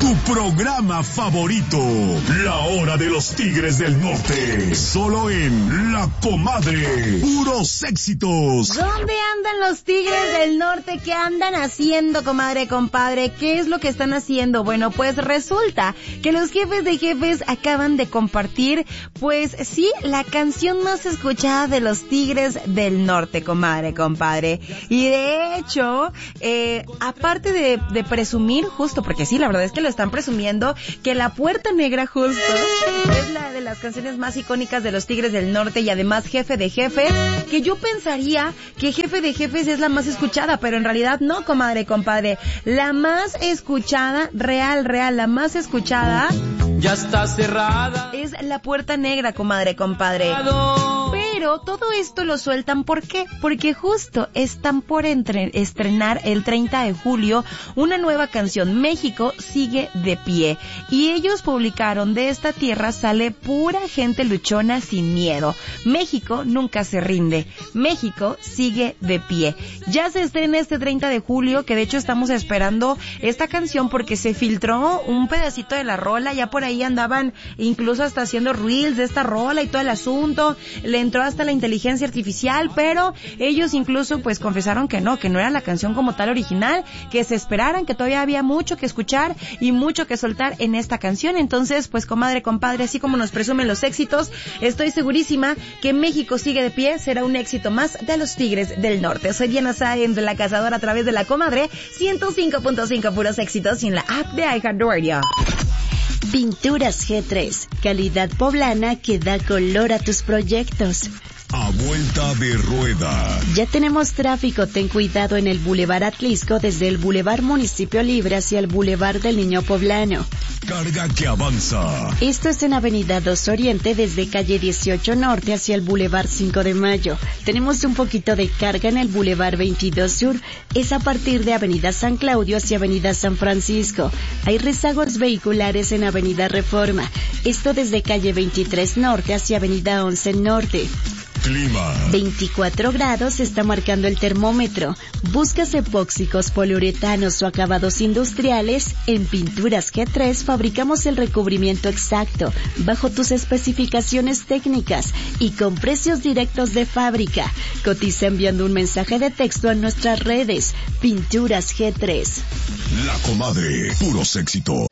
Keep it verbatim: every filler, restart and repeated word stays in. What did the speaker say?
Tu programa favorito, La Hora de los Tigres del Norte. Solo en La Comadre. Puros éxitos. ¿Dónde andan los Tigres del Norte? ¿Qué andan haciendo, comadre, compadre? ¿Qué es lo que están haciendo? Bueno, pues resulta que los jefes de jefes acaban de compartir, pues sí, la canción más escuchada de los Tigres del Norte, comadre, compadre. Y de hecho, eh, aparte de, de presumir, justo porque sí, la verdad es que lo están presumiendo, que La Puerta Negra justo es la de las canciones más icónicas de los Tigres del Norte y además Jefe de Jefes, que yo pensaría que Jefe de Jefes es la más escuchada, pero en realidad no, comadre, compadre. La más escuchada, real, real, la más escuchada ya está cerrada es La Puerta Negra, comadre, compadre. Pero todo esto lo sueltan, ¿por qué? Porque justo están por entre, estrenar el treinta de julio una nueva canción, México sigue de pie. Y ellos publicaron: de esta tierra sale pura gente luchona sin miedo. México nunca se rinde. México sigue de pie. Ya se estrena este treinta de julio, que de hecho estamos esperando esta canción porque se filtró un pedacito de la rola, ya por ahí andaban incluso hasta haciendo reels de esta rola y todo el asunto. Le entró hasta la inteligencia artificial, pero ellos incluso pues confesaron que no, que no era la canción como tal original, que se esperaran, que todavía había mucho que escuchar y mucho que soltar en esta canción. Entonces, pues comadre, compadre, así como nos presumen los éxitos, estoy segurísima que México sigue de pie será un éxito más de los Tigres del Norte. Soy Diana Sáenz de La Cazadora a través de La Comadre, ciento cinco punto cinco puros éxitos y en la app de iHeartRadio. Pinturas G tres, calidad poblana que da color a tus proyectos. A vuelta de rueda. Ya tenemos tráfico, ten cuidado en el Boulevard Atlisco desde el Boulevard Municipio Libre hacia el Boulevard del Niño Poblano. Carga que avanza. Esto es en Avenida dos Oriente desde calle dieciocho Norte hacia el Boulevard cinco de Mayo. Tenemos un poquito de carga en el Boulevard veintidós Sur, es a partir de Avenida San Claudio hacia Avenida San Francisco. Hay rezagos vehiculares en Avenida Reforma, esto desde calle veintitrés Norte hacia Avenida once Norte. Clima. veinticuatro grados está marcando el termómetro. Buscas epóxicos, poliuretanos o acabados industriales. En Pinturas G tres fabricamos el recubrimiento exacto, bajo tus especificaciones técnicas y con precios directos de fábrica. Cotiza enviando un mensaje de texto a nuestras redes. Pinturas G tres. La Comadre, puros éxitos.